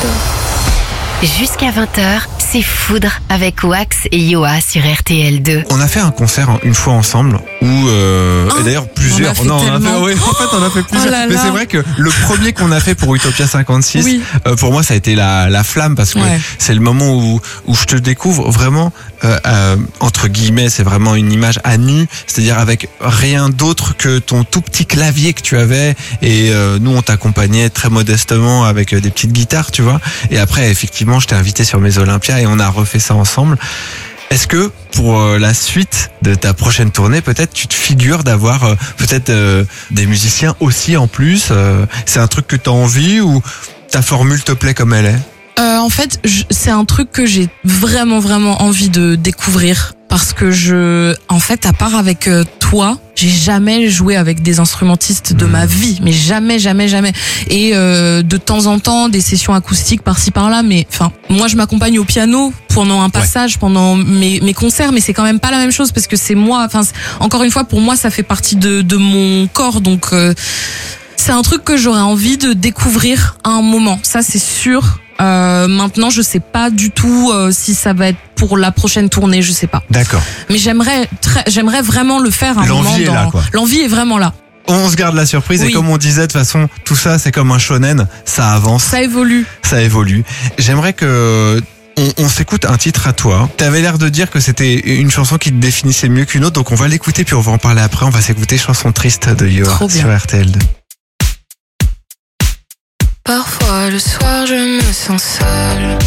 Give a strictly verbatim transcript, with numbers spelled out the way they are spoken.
Jusqu'à vingt heures, c'est Foudre avec Wax et Yoa sur R T L deux. On a fait un concert une fois ensemble où euh, Oh, et d'ailleurs plusieurs. on a fait non, on a fait, tellement. oui, en fait, on a fait plusieurs. Oh là Mais là. c'est vrai que le premier qu'on a fait pour Utopia cinquante-six, Oui. euh, pour moi, ça a été la, la flamme parce que Ouais. c'est le moment où où je te découvre vraiment euh, euh, entre guillemets, c'est vraiment une image à nu, c'est-à-dire avec rien d'autre que ton tout petit clavier que tu avais et euh, nous on t'accompagnait très modestement avec euh, des petites guitares, tu vois. Et après, effectivement, je t'ai invité sur mes Olympias et on a refait ça ensemble. Est-ce que pour euh, la suite de ta prochaine tournée, peut-être tu te figures d'avoir euh, peut-être euh, des musiciens aussi en plus euh, c'est un truc que tu as envie ou ta formule te plaît comme elle est? Euh, en fait, je- c'est un truc que j'ai vraiment vraiment envie de découvrir parce que je, en fait, à part avec euh, toi, j'ai jamais joué avec des instrumentistes de Mmh. ma vie, mais jamais, jamais, jamais. Et euh, de temps en temps, des sessions acoustiques par-ci par-là, mais enfin, moi, je m'accompagne au piano pendant un passage, pendant mes, mes concerts, mais c'est quand même pas la même chose parce que c'est moi. Enfin, c'est- encore une fois, pour moi, ça fait partie de, de mon corps, donc. Euh, c'est un truc que j'aurais envie de découvrir à un moment, ça c'est sûr. Euh, maintenant, je sais pas du tout euh, si ça va être pour la prochaine tournée, je sais pas. D'accord. Mais j'aimerais, très, j'aimerais vraiment le faire à un L'envie moment. est dans- là, quoi. L'envie est vraiment là. On se garde la surprise Oui. et comme on disait de toute façon, tout ça c'est comme un shonen, ça avance, Ça évolue. ça évolue. J'aimerais que on, on s'écoute un titre à toi. T'avais l'air de dire que c'était une chanson qui te définissait mieux qu'une autre, donc on va l'écouter puis on va en parler après. On va s'écouter Chanson triste de Yoa Trop bien. sur R T L deux. Parfois le soir je me sens seule.